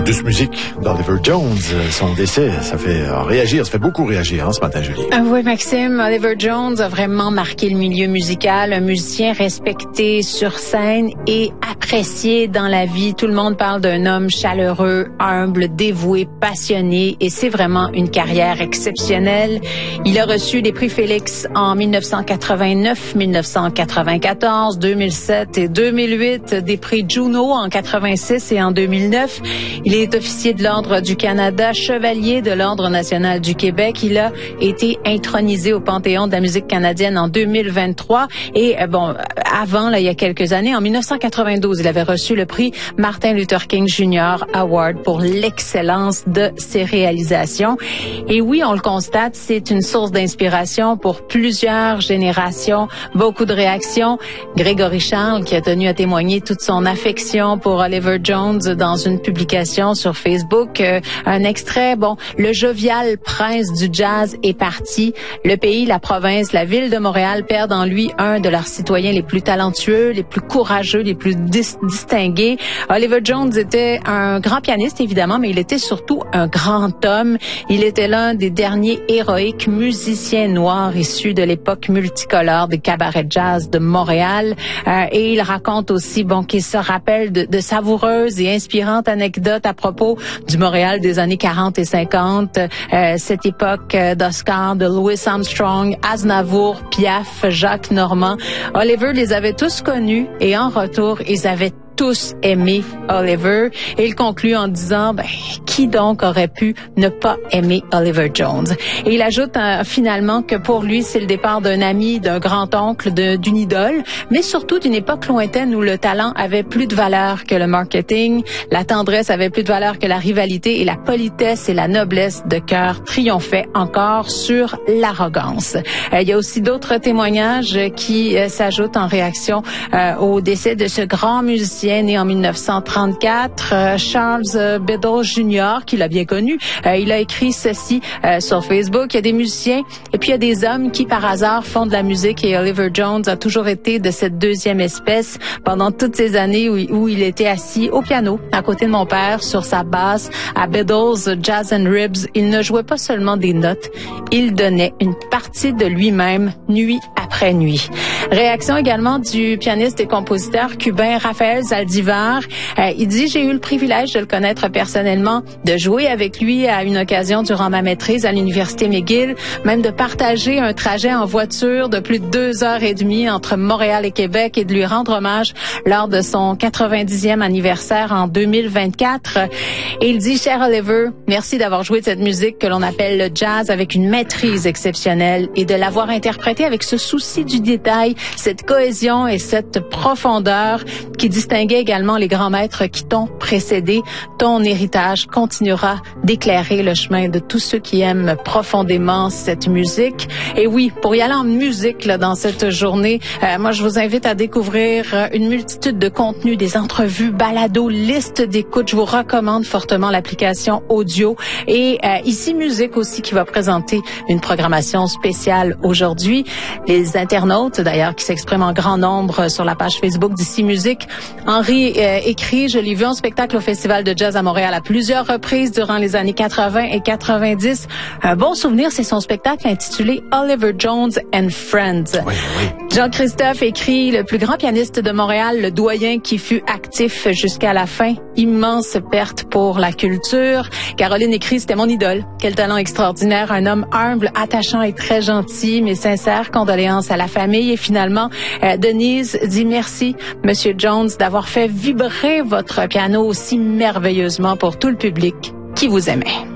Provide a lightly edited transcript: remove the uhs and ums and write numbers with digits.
Douce musique d'Oliver Jones, son décès, ça fait réagir, ça fait beaucoup réagir ce matin, Julie. Oui, Maxime, Oliver Jones a vraiment marqué le milieu musical, un musicien respecté sur scène et apprécié dans la vie. Tout le monde parle d'un homme chaleureux, humble, dévoué, passionné, et c'est vraiment une carrière exceptionnelle. Il a reçu les prix Félix en 1989, 1994, 2007 et 2008, des prix Juno en 86 et en 2009. Il est officier de l'Ordre du Canada, chevalier de l'Ordre national du Québec. Il a été intronisé au Panthéon de la musique canadienne en 2023. Et avant, il y a quelques années, en 1992, il avait reçu le prix Martin Luther King Jr. Award pour l'excellence de ses réalisations. Et oui, on le constate, c'est une source d'inspiration pour plusieurs générations. Beaucoup de réactions. Grégory Charles, qui a tenu à témoigner toute son affection pour Oliver Jones dans une publication sur Facebook. Un extrait, le jovial prince du jazz est parti. Le pays, la province, la ville de Montréal perdent en lui un de leurs citoyens les plus talentueux, les plus courageux, les plus distingués. Oliver Jones était un grand pianiste, évidemment, mais il était surtout un grand homme. Il était l'un des derniers héroïques musiciens noirs issus de l'époque multicolore des cabarets jazz de Montréal. Et il raconte aussi, qu'il se rappelle de savoureuses et inspirantes anecdotes à propos du Montréal des années 40 et 50, cette époque d'Oscar, de Louis Armstrong, Aznavour, Piaf, Jacques Normand. Oliver les avait tous connus et en retour, ils avaient tous aimé Oliver. Et il conclut en disant, qui donc aurait pu ne pas aimer Oliver Jones? Et il ajoute finalement que pour lui, c'est le départ d'un ami, d'un grand-oncle, d'une idole, mais surtout d'une époque lointaine où le talent avait plus de valeur que le marketing, la tendresse avait plus de valeur que la rivalité et la politesse et la noblesse de cœur triomphaient encore sur l'arrogance. Il y a aussi d'autres témoignages qui s'ajoutent en réaction au décès de ce grand musicien né en 1934, Charles Biddle Jr., qu'il a bien connu. Il a écrit ceci sur Facebook. Il y a des musiciens et puis il y a des hommes qui, par hasard, font de la musique, et Oliver Jones a toujours été de cette deuxième espèce. Pendant toutes ces années où il était assis au piano, à côté de mon père, sur sa basse, à Biddle's Jazz and Ribs, il ne jouait pas seulement des notes, il donnait une partie de lui-même, nuit après nuit. Réaction également du pianiste et compositeur cubain Rafael Zaldivar. Il dit, j'ai eu le privilège de le connaître personnellement, de jouer avec lui à une occasion durant ma maîtrise à l'Université McGill, même de partager un trajet en voiture de plus de 2h30 entre Montréal et Québec et de lui rendre hommage lors de son 90e anniversaire en 2024. Et il dit, cher Oliver, merci d'avoir joué de cette musique que l'on appelle le jazz avec une maîtrise exceptionnelle et de l'avoir interprété avec ce souci du détail, cette cohésion et cette profondeur qui distinguait également les grands maîtres qui t'ont précédé. Ton héritage continuera d'éclairer le chemin de tous ceux qui aiment profondément cette musique. Et oui, pour y aller en musique dans cette journée, moi je vous invite à découvrir une multitude de contenus, des entrevues, balados, listes d'écoute. Je vous recommande fortement l'application audio. Et Ici Musique aussi qui va présenter une programmation spéciale aujourd'hui. Les internautes d'ailleurs qui s'expriment en grand nombre sur la page Facebook d'Ici Musique. Henri écrit, je l'ai vu en spectacle au Festival de Jazz à Montréal à plusieurs reprises durant les années 80 et 90. Un bon souvenir, c'est son spectacle intitulé Oliver Jones and Friends. Oui. Jean-Christophe écrit, le plus grand pianiste de Montréal, le doyen qui fut actif jusqu'à la fin. Immense perte pour la culture. Caroline écrit, c'était mon idole. Quel talent extraordinaire, un homme humble, attachant et très gentil, mais sincère. Condoléances à la famille. Et finalement, Denise dit merci, Monsieur Jones, d'avoir fait vibrer votre piano aussi merveilleusement pour tout le public qui vous aimait.